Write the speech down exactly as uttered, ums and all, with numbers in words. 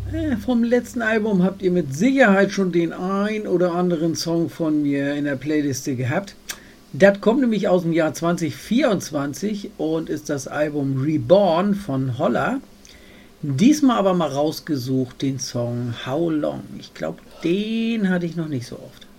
Äh, vom letzten Album habt ihr mit Sicherheit schon den ein oder anderen Song von mir in der Playliste gehabt. Das kommt nämlich aus dem Jahr zwanzig vierundzwanzig und ist das Album Reborn von Holla. Diesmal aber mal rausgesucht den Song How Long. Ich glaube, den hatte ich noch nicht so oft.